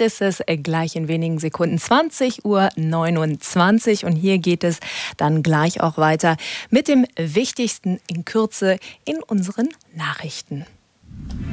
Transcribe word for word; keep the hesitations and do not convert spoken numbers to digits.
Jetzt ist es gleich in wenigen Sekunden zwanzig Uhr neunundzwanzig und hier geht es dann gleich auch weiter mit dem Wichtigsten in Kürze in unseren Nachrichten.